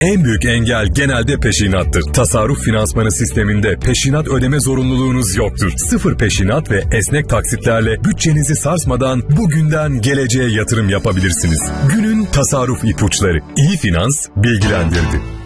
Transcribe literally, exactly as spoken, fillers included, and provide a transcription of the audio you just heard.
En büyük engel genelde peşinattır. Tasarruf finansmanı sisteminde peşinat ödeme zorunluluğunuz yoktur. Sıfır peşinat ve esnek taksitlerle bütçenizi sarsmadan bugünden geleceğe yatırım yapabilirsiniz. Günün tasarruf ipuçları. İyi Finans bilgilendirdi.